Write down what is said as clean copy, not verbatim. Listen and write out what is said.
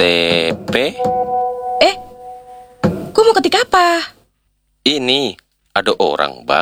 TP. Kau mau ketik apa? Ini ada orang, Bang.